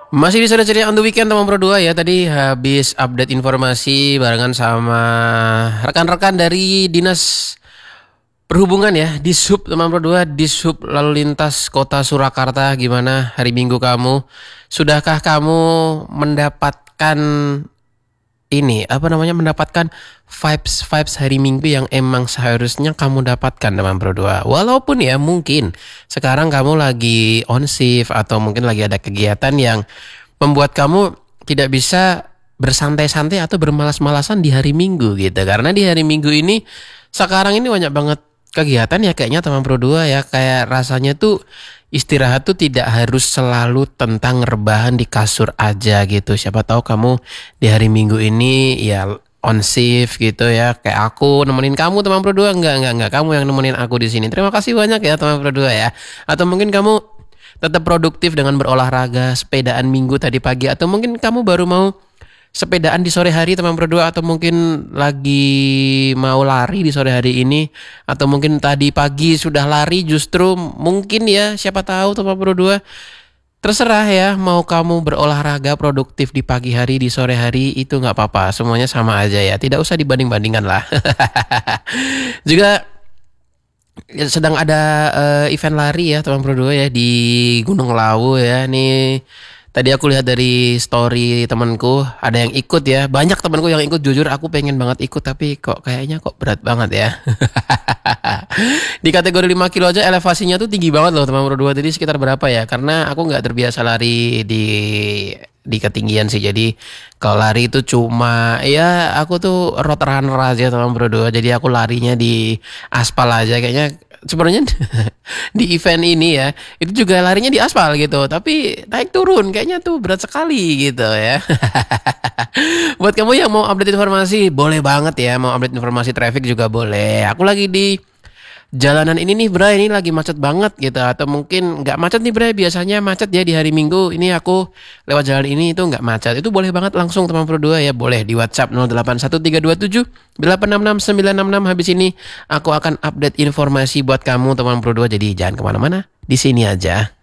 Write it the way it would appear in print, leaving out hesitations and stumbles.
Masih bisa ada ceria on the weekend teman Pro 2 ya. Tadi habis update informasi barengan sama rekan-rekan dari Dinas Perhubungan ya, di Sub teman Pro 2, di Sub Lalu Lintas Kota Surakarta. Gimana hari Minggu kamu? Sudahkah kamu mendapatkan ini apa namanya mendapatkan vibes hari Minggu yang emang seharusnya kamu dapatkan teman Pro 2. Walaupun ya mungkin sekarang kamu lagi on shift atau mungkin lagi ada kegiatan yang membuat kamu tidak bisa bersantai-santai atau bermalas-malasan di hari Minggu gitu. Karena di hari Minggu ini sekarang ini banyak banget kegiatan ya kayaknya teman Pro 2 ya, kayak rasanya tuh istirahat tuh tidak harus selalu tentang rebahan di kasur aja gitu. Siapa tahu kamu di hari Minggu ini ya on shift gitu ya. Kayak aku nemenin kamu teman Pro 2. Enggak. Kamu yang nemenin aku di sini. Terima kasih banyak ya teman Pro 2 ya. Atau mungkin kamu tetap produktif dengan berolahraga, sepedaan Minggu tadi pagi. Atau mungkin kamu baru mau sepedaan di sore hari teman Pro 2, atau mungkin lagi mau lari di sore hari ini, atau mungkin tadi pagi sudah lari justru mungkin ya, siapa tahu teman Pro 2. Terserah ya, mau kamu berolahraga produktif di pagi hari, di sore hari, itu nggak apa-apa, semuanya sama aja ya, tidak usah dibanding-bandingkan lah. Juga sedang ada event lari ya teman Pro 2 ya di Gunung Lawu ya. Nih tadi aku lihat dari story temanku ada yang ikut ya. Banyak temanku yang ikut, jujur aku pengen banget ikut tapi kok kayaknya kok berat banget ya. Di kategori 5 kilo aja elevasinya tuh tinggi banget loh teman Pro 2. Tadi sekitar berapa ya? Karena aku nggak terbiasa lari di ketinggian sih. Jadi kalau lari itu cuma ya aku tuh road runner aja teman Pro 2. Jadi aku larinya di aspal aja kayaknya. Sebenarnya di event ini ya itu juga larinya di aspal gitu, tapi naik turun kayaknya tuh berat sekali gitu ya. Buat kamu yang mau update informasi boleh banget ya, mau update informasi traffic juga boleh. Aku lagi di jalanan ini nih Bray, ini lagi macet banget gitu. Atau mungkin nggak macet nih Bray, biasanya macet ya di hari Minggu. Ini aku lewat jalan ini itu nggak macet. Itu boleh banget langsung teman Pro 2 ya, boleh di WhatsApp 081327 866 966. Habis ini aku akan update informasi buat kamu teman Pro 2. Jadi jangan kemana-mana, di sini aja.